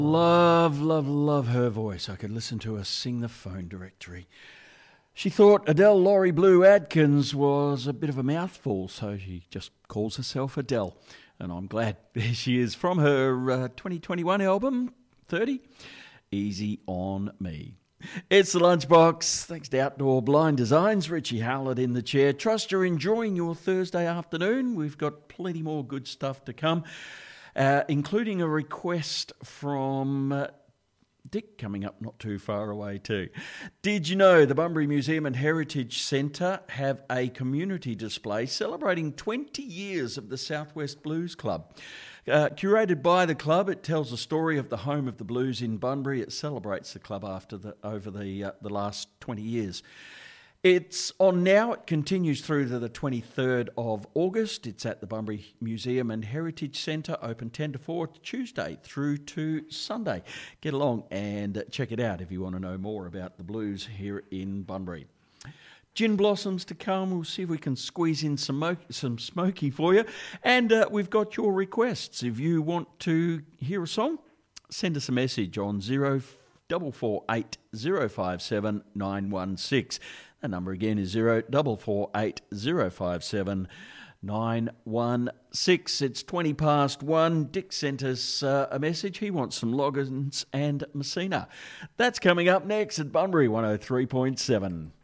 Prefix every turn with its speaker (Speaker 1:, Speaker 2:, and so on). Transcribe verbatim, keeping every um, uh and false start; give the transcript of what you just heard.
Speaker 1: Love, love, love her voice. I could listen to her sing the phone directory. She thought Adele Laurie Blue Adkins was a bit of a mouthful, so she just calls herself Adele. And I'm glad. There she is from her uh, twenty twenty-one album, thirty, Easy on Me. It's the Lunchbox. Thanks to Outdoor Blind Designs. Richie Howlett in the chair. Trust you're enjoying your Thursday afternoon. We've got plenty more good stuff to come. Uh, including a request from uh, Dick coming up not too far away too. Did you know the Bunbury Museum and Heritage Centre have a community display celebrating twenty years of the Southwest Blues Club? Uh, curated by the club, it tells the story of the home of the blues in Bunbury. It celebrates the club after the over the uh, the last twenty years. It's on now. It continues through to the twenty-third of August. It's at the Bunbury Museum and Heritage Centre, open ten to four Tuesday through to Sunday. Get along and check it out if you want to know more about the blues here in Bunbury. Gin blossoms to come. We'll see if we can squeeze in some mo- some smoky for you. And uh, we've got your requests. If you want to hear a song, send us a message on zero four four eight zero five seven nine one six. The number again is zero four four eight zero five seven nine one six. It's twenty past one. Dick sent us uh, a message. He wants some Loggins and Messina. That's coming up next at Bunbury one oh three point seven.